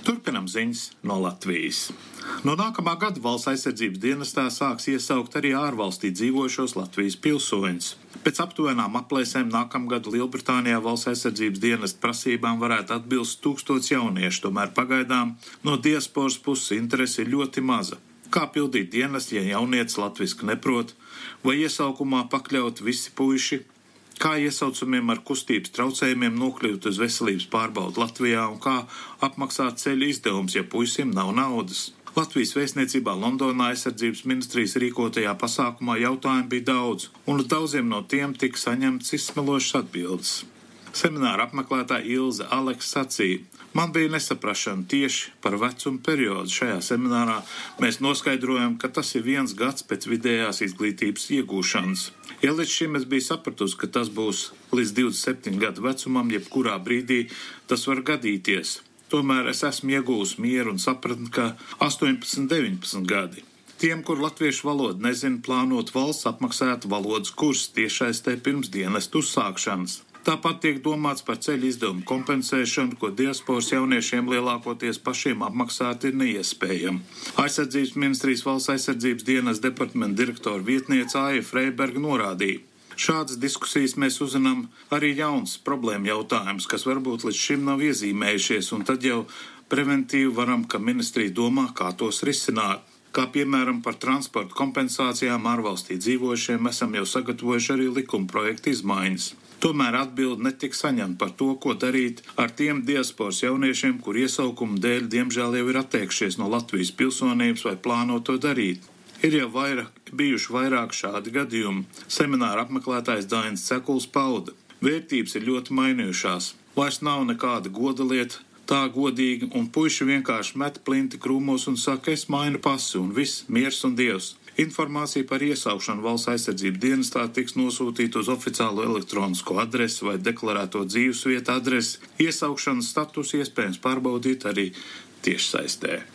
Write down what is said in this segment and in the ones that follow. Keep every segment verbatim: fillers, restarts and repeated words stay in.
Turpinam ziņas no Latvijas. No nākamā gada valsts aizsardzības dienestā sāks iesaukt arī ārvalstī dzīvojošos Latvijas pilsoņus. Pēc aptuvenām aplēsēm nākamgad Lielbritānijā valsts aizsardzības dienesta prasībām varētu atbilst tūkstots jauniešu, tomēr pagaidām no diasporas puses interese ir ļoti maza. Kā pildīt dienestu, ja jaunietis latviski neprot, vai iesaukumā pakļaut visi puiši? Kā iesaucamiem ar kustības traucējumiem nokļūt uz veselības pārbaudu Latvijā un kā apmaksāt ceļu izdevumus, ja puisim nav naudas? Latvijas vēstniecībā Londonā aizsardzības ministrijas rīkotajā pasākumā jautājumu bija daudz, un uz daudziem no tiem tika saņemts izsmelošas atbildes. Semināra apmeklētāja Ilze Aleks sacīja: man bija nesaprašana tieši par vecuma periodu. Šajā seminārā mēs noskaidrojam, ka tas ir viens gads pēc vidējās izglītības iegūšanas. Ja līdz šim es biju sapratusi, ka tas būs līdz divdesmit septiņu gadu vecumam, jebkurā brīdī tas var gadīties. Tomēr es esmu iegūs mieru un sapratni, ka astoņpadsmit, deviņpadsmit gadi. Tiem, kur latviešu valodu nezina, plānot valsts apmaksētu valodas kursu tiešsaistē pirms dienestu uzsākšanas. Tāpat tiek domāts par ceļu izdevumu kompensēšanu, ko diasporas jauniešiem lielākoties pašiem apmaksāt ir neiespējami. Aizsardzības ministrijas valsts aizsardzības dienas departamenta direktora vietniece Aija Freiberga norādīja: šādas diskusijas mēs uzzinām arī jauns problēma jautājums, kas varbūt līdz šim nav iezīmējušies, un tad jau preventīvi varam, ka ministrija domā, kā tos risināt. Kā piemēram par transporta kompensācijām ārvalstī dzīvojušiem esam jau sagatavojuši arī likuma projektu izmaiņas. Tomēr atbildi netika saņemta par to, ko darīt ar tiem diasporas jauniešiem, kur iesaukumu dēļ diemžēl jau ir atteikšies no Latvijas pilsonības vai plāno to darīt. Ir jau vairāk, bijuši vairāk šādi gadījumi. Semināra apmeklētājs Dainis Cekuls pauda: vērtības ir ļoti mainījušās. Vairs nav nekāda goda lieta, tā godīgi, un puiši vienkārši met plinti krūmos un saka: es mainu pasi, un viss, miers un dievs. Informācija par iesaukšanu valsts aizsardzības dienestā tiks nosūtīta uz oficiālo elektronisko adresi vai deklarēto dzīvesvietu adresi. Iesaukšanas status iespējams pārbaudīt arī tiešsaistē.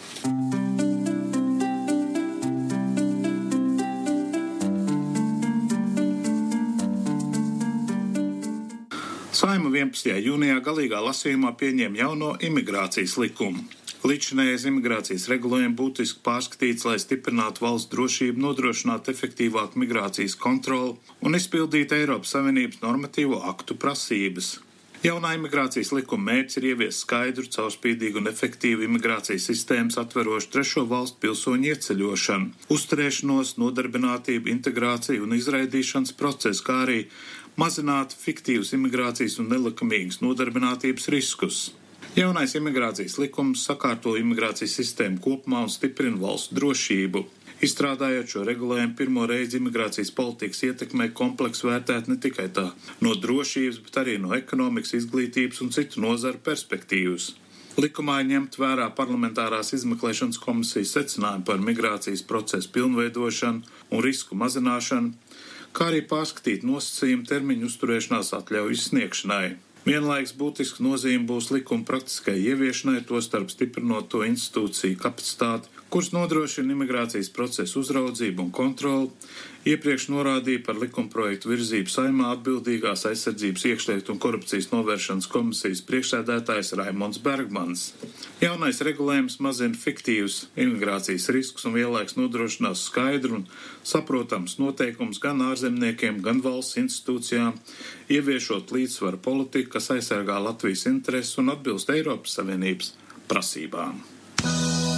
Saeima vienpadsmitajā jūnijā galīgā lasījumā pieņēma jauno imigrācijas likumu. Līdzinējais imigrācijas regulējums būtiski pārskatīts, lai stiprinātu valsts drošību, nodrošinātu efektīvāku migrācijas kontroli un izpildītu Eiropas Savienības normatīvo aktu prasības. Jaunā imigrācijas likuma mērķis ir ieviest skaidru, caurspīdīgu un efektīvu imigrācijas sistēmas atverošu trešo valstu pilsoņu ieceļošanu, uzturēšanos, nodarbinātību, integrāciju un izraidīšanas procesu, kā arī mazināt fiktīvas imigrācijas un nelikumīgas nodarbinātības riskus. Jaunais imigrācijas likums sakārto imigrācijas sistēmu kopumā un stiprina valsts drošību. Izstrādājot šo regulējumu, pirmo reizi imigrācijas politikas ietekmē kompleksu vērtēt ne tikai tā no drošības, bet arī no ekonomikas, izglītības un citu nozaru perspektīvas. Likumā ir ņemt vērā parlamentārās izmeklēšanas komisijas secinājumi par migrācijas procesu pilnveidošanu un risku mazināšanu, kā arī pārskatīt nosacījumu termiņu uzturēšanās atļauju sniegšanai. Vienlaiks būtiska nozīme būs likuma praktiskai ieviešanai, tostarp stiprinot to institūciju kapacitāti, kuras nodrošina imigrācijas procesu uzraudzību un kontroli. Iepriekš norādīja par likumprojektu virzību Saeimā atbildīgās aizsardzības iekšlietu un korupcijas novēršanas komisijas priekšsēdētājs Raimonds Bergmans. Jaunais regulējums mazina fiktīvus imigrācijas riskus un vienlaiks nodrošinās skaidru un saprotams noteikums gan ārzemniekiem, gan valsts institūcijām, ieviešot līdzsvaru politiku, kas aizsargā Latvijas intereses un atbilst Eiropas Savienības prasībām.